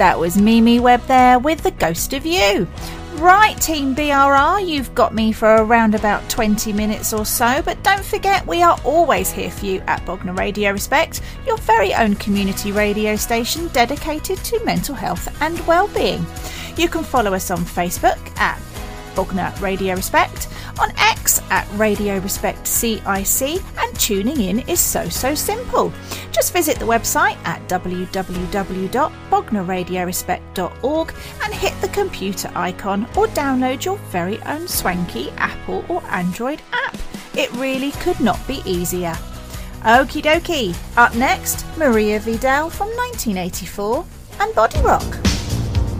That was Mimi Webb there with The Ghost of You. Right, Team BRR, you've got me for around about 20 minutes or so, but don't forget we are always here for you at Bognor Radio Respect, your very own community radio station dedicated to mental health and well-being. You can follow us on Facebook at Bognor Radio Respect, on X at Radio Respect CIC, and tuning in is so simple. Just visit the website at www.bognorradiorespect.org and hit the computer icon or download your very own swanky Apple or Android app. It really could not be easier. Okie dokie, up next, Maria Vidal from 1984 and Body Rock.